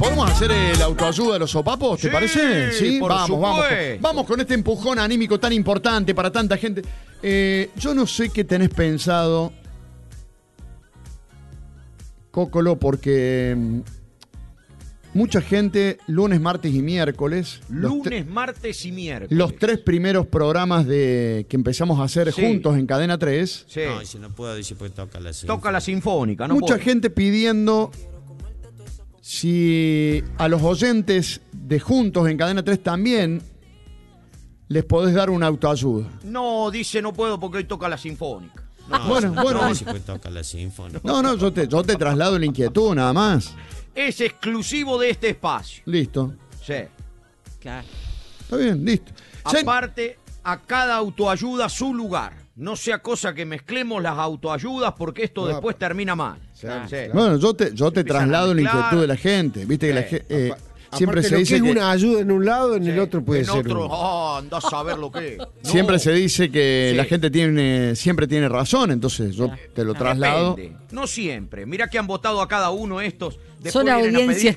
¿Podemos hacer el autoayuda de los sopapos? ¿Te parece? Sí, por vamos. supuesto. Vamos con este empujón anímico tan importante para tanta gente. Yo no sé qué tenés pensado, Cocolo, porque mucha gente, lunes, martes y miércoles. Lunes, martes y miércoles. Los 3 primeros programas que empezamos a hacer Sí. juntos en Cadena 3. Sí. No, y si no puedo decir, pues toca la sinfónica. Toca la sinfónica, ¿no? Mucha puedo. gente pidiendo si a los oyentes de Juntos en Cadena 3 también les podés dar una autoayuda. No, dice no puedo porque hoy toca la sinfónica. No, Bueno, si no bueno. puedo decir, pues toca la sinfónica. No, yo te traslado la inquietud nada más. Es exclusivo de este espacio. Listo. Sí. Claro. Está bien, listo. Ya- Aparte, a cada autoayuda su lugar. No sea cosa que mezclemos las autoayudas porque esto después termina mal. Claro, Sí. claro. Bueno, yo te Empiezan traslado a la mezclar. inquietud de la gente. Viste que la gente siempre Aparte, se lo dice que es que una ayuda en un lado, en el Sí. otro puede en ser otro, uno. anda a saber lo que es. No, siempre se dice que Sí. la gente siempre tiene razón, entonces yo te lo traslado. depende. No siempre. Mira que han votado a cada uno estos. Después Son vienen a audiencias